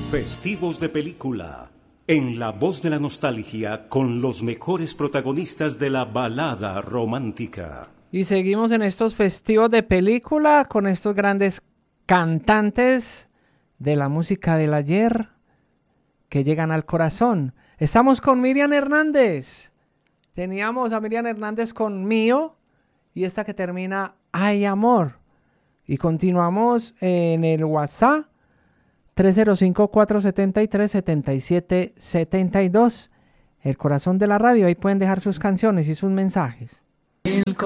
Festivos de película, en la voz de la nostalgia, con los mejores protagonistas de la balada romántica. Y seguimos en estos festivos de película con estos grandes cantantes de la música del ayer que llegan al corazón. Estamos con Miriam Hernández. Teníamos a Miriam Hernández con Mío y esta que termina Ay Amor. Y continuamos en el WhatsApp 305-473-7772. El corazón de la radio. Ahí pueden dejar sus canciones y sus mensajes.